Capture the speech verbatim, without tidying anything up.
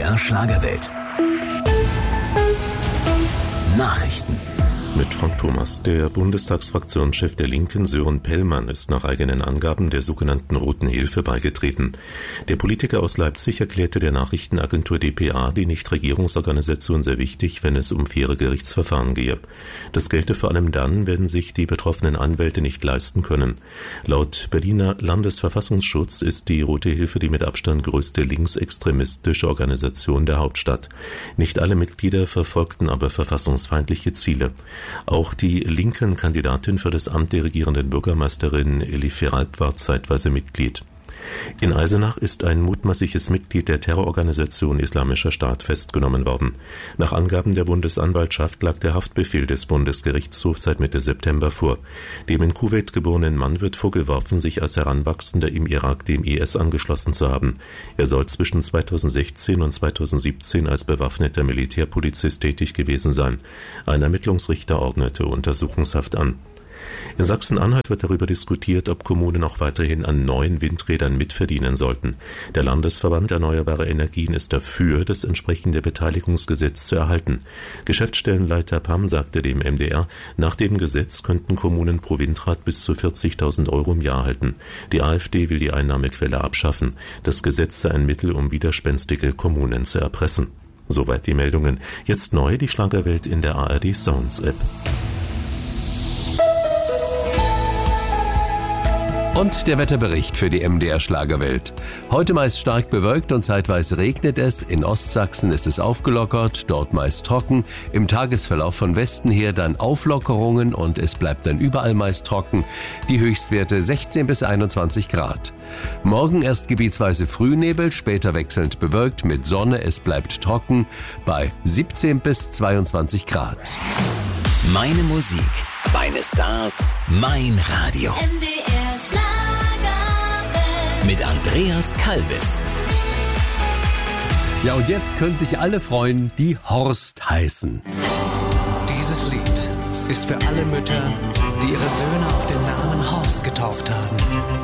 R Schlagerwelt. Nachrichten. Mit Frank Thomas. Der Bundestagsfraktionschef der Linken, Sören Pellmann, ist nach eigenen Angaben der sogenannten Roten Hilfe beigetreten. Der Politiker aus Leipzig erklärte der Nachrichtenagentur D P A die Nichtregierungsorganisation sehr wichtig, wenn es um faire Gerichtsverfahren gehe. Das gelte vor allem dann, wenn sich die betroffenen Anwälte nicht leisten können. Laut Berliner Landesverfassungsschutz ist die Rote Hilfe die mit Abstand größte linksextremistische Organisation der Hauptstadt. Nicht alle Mitglieder verfolgten aber verfassungsfeindliche Ziele. Auch die linken Kandidatin für das Amt der regierenden Bürgermeisterin Elif Feralp war zeitweise Mitglied. In Eisenach ist ein mutmaßliches Mitglied der Terrororganisation Islamischer Staat festgenommen worden. Nach Angaben der Bundesanwaltschaft lag der Haftbefehl des Bundesgerichtshofs seit Mitte September vor. Dem in Kuwait geborenen Mann wird vorgeworfen, sich als Heranwachsender im Irak dem I S angeschlossen zu haben. Er soll zwischen zweitausendsechzehn und zweitausendsiebzehn als bewaffneter Militärpolizist tätig gewesen sein. Ein Ermittlungsrichter ordnete Untersuchungshaft an. In Sachsen-Anhalt wird darüber diskutiert, ob Kommunen auch weiterhin an neuen Windrädern mitverdienen sollten. Der Landesverband Erneuerbare Energien ist dafür, das entsprechende Beteiligungsgesetz zu erhalten. Geschäftsstellenleiter Pam sagte dem M D R, nach dem Gesetz könnten Kommunen pro Windrad bis zu vierzigtausend Euro im Jahr erhalten. Die AfD will die Einnahmequelle abschaffen. Das Gesetz sei ein Mittel, um widerspenstige Kommunen zu erpressen. Soweit die Meldungen. Jetzt neu die Schlagerwelt in der A R D Sounds App. Und der Wetterbericht für die M D R Schlagerwelt. Heute meist stark bewölkt und zeitweise regnet es. In Ostsachsen ist es aufgelockert, dort meist trocken. Im Tagesverlauf von Westen her dann Auflockerungen und es bleibt dann überall meist trocken. Die Höchstwerte sechzehn bis einundzwanzig Grad. Morgen erst gebietsweise Frühnebel, später wechselnd bewölkt mit Sonne. Es bleibt trocken bei siebzehn bis zweiundzwanzig Grad. Meine Musik, meine Stars, mein Radio. M D R Schlagerwelt. Mit Andreas Kalbitz. Ja, und jetzt können sich alle freuen, die Horst heißen. Dieses Lied ist für alle Mütter, die ihre Söhne auf den Namen Horst getauft haben.